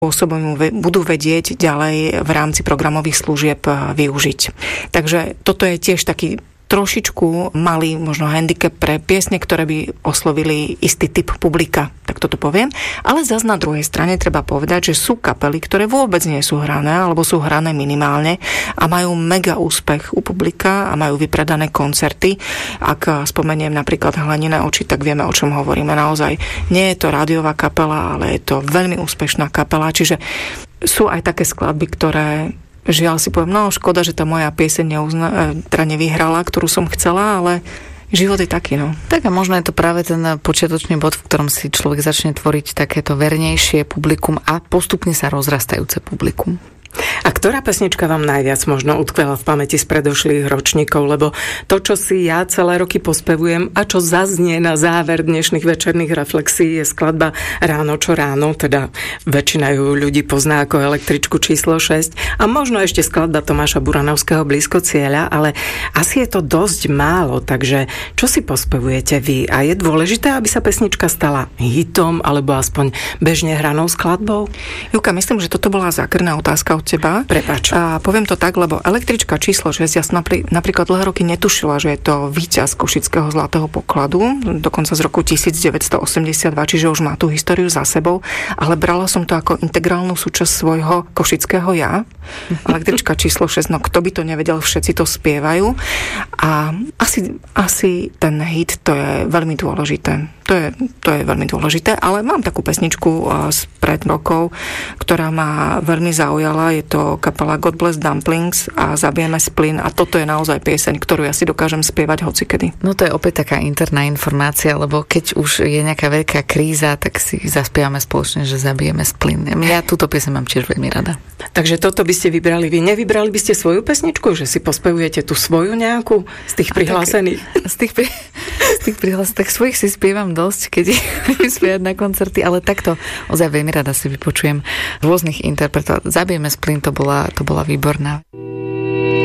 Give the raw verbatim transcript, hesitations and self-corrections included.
spôsobom budú vedieť ďalej v rámci programových služieb využiť. Takže toto je tiež taký trošičku malý možno handicap pre piesne, ktoré by oslovili istý typ publika, tak toto poviem. Ale zas na druhej strane treba povedať, že sú kapely, ktoré vôbec nie sú hrané, alebo sú hrané minimálne a majú mega úspech u publika a majú vypredané koncerty. Ak spomeniem napríklad Hlenené oči, tak vieme, o čom hovoríme. Naozaj nie je to rádiová kapela, ale je to veľmi úspešná kapela, čiže sú aj také skladby, ktoré žiaľ si poviem, no škoda, že tá moja pieseň neuzna, teda nevyhrala, ktorú som chcela, ale život je taký, no. Tak a možno je to práve ten počiatočný bod, v ktorom si človek začne tvoriť takéto vernejšie publikum a postupne sa rozrastajúce publikum. A ktorá pesnička vám najviac možno utkvela v pamäti z predošlých ročníkov? Lebo to, čo si ja celé roky pospevujem a čo zaznie na záver dnešných večerných reflexí, je skladba Ráno čo ráno, teda väčšina ju ľudí pozná ako Električku číslo šesť a možno ešte skladba Tomáša Buranovského Blízko cieľa, ale asi je to dosť málo, takže čo si pospevujete vy? A je dôležité, aby sa pesnička stala hitom alebo aspoň bežne hranou skladbou? Juka, myslím, že toto bola zákerná otázka od teba. Prepáč. A poviem to tak, lebo Električka číslo šesť, ja som napri- napríklad dlhé roky netušila, že je to víťaz Košického zlatého pokladu, dokonca z roku devätnásťstoosemdesiatdva, čiže už má tú históriu za sebou, ale brala som to ako integrálnu súčasť svojho košického ja. Električka číslo šesť, no kto by to nevedel, všetci to spievajú. A asi, asi ten hit, to je veľmi dôležité. To je, to je veľmi dôležité, ale mám takú pesničku z pred rokov, ktorá ma veľmi zaujala. Je to kapela God Bless Dumplings a Zabijeme splyn a toto je naozaj pieseň, ktorú ja si dokážem spievať hocikedy. No to je opäť taká interná informácia, lebo keď už je nejaká veľká kríza, tak si zaspievame spoločne, že Zabijeme splyn. Ja túto pieseň mám tiež veľmi rada. Takže toto by ste vybrali vy. Nevybrali by ste svoju pesničku, že si pospevujete tú svoju nejakú z tých prihlásených? Tak, z tých, pri, z tých prihlásených, tak svojich si spievam dosť, keď ich spievať na koncerty, ale takto ozaj veľmi rada si vypočujem rôznych interpretov. Zabijeme splyn, to bola, to bola výborná.